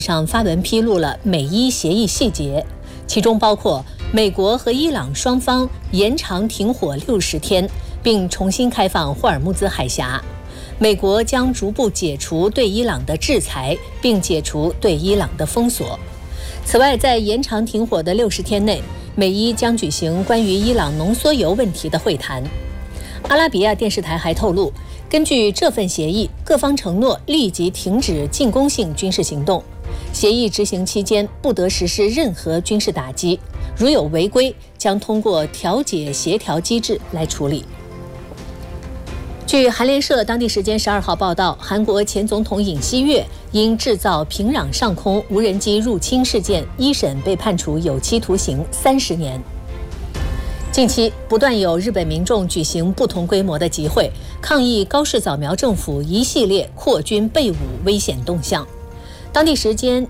上发文披露了美伊协议细节，其中包括美国和伊朗双方延长停火60天，并重新开放霍尔木兹海峡。美国将逐步解除对伊朗的制裁，并解除对伊朗的封锁。此外，在延长停火的60天内，美伊将举行关于伊朗浓缩铀问题的会谈。阿拉比亚电视台还透露，根据这份协议，各方承诺立即停止进攻性军事行动。协议执行期间不得实施任何军事打击，如有违规，将通过调解协调机制来处理。据韩联社当地时间12号报道，韩国前总统尹锡悦因制造平壤上空无人机入侵事件，一审被判处有期徒刑30年。近期不断有日本民众举行不同规模的集会，抗议高市早苗政府一系列扩军备武危险动向。当地时间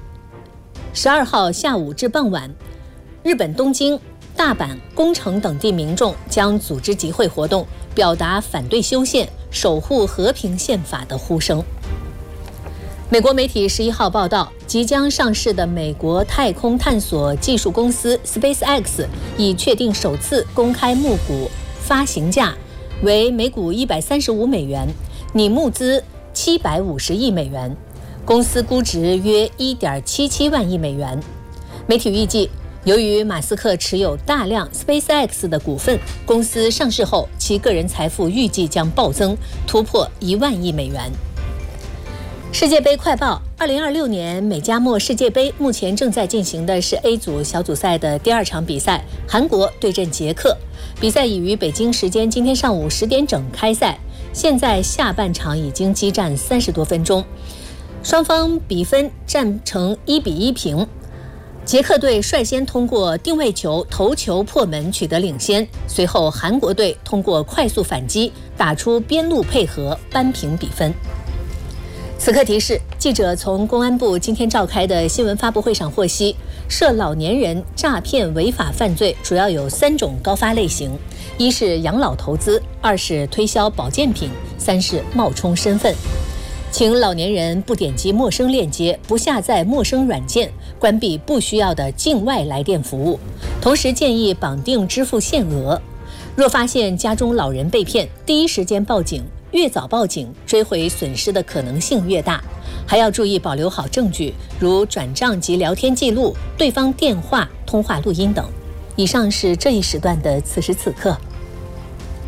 12号下午至傍晚，日本东京、大阪、宫城等地民众将组织集会活动，表达反对修宪、守护和平宪法的呼声。美国媒体11号报道，即将上市的美国太空探索技术公司 SpaceX 已确定首次公开募股，发行价为每股135美元，拟募资750亿美元。公司估值约1.77万亿美元。媒体预计，由于马斯克持有大量 SpaceX 的股份，公司上市后其个人财富预计将暴增，突破1万亿美元。世界杯快报：2026年美加墨世界杯目前正在进行的是 A 组小组赛的第2场比赛，韩国对阵捷克。比赛已于北京时间今天上午10点整开赛，现在下半场已经激战30多分钟。双方比分战成1-1平，捷克队率先通过定位球、头球破门取得领先，随后韩国队通过快速反击打出边路配合扳平比分。此刻提示，记者从公安部今天召开的新闻发布会上获悉，涉老年人诈骗违法犯罪主要有3种高发类型：一是养老投资，2是推销保健品，3是冒充身份。请老年人不点击陌生链接，不下载陌生软件，关闭不需要的境外来电服务，同时建议绑定支付限额。若发现家中老人被骗，第一时间报警，越早报警，追回损失的可能性越大。还要注意保留好证据，如转账及聊天记录、对方电话、通话录音等。以上是这一时段的此时此刻。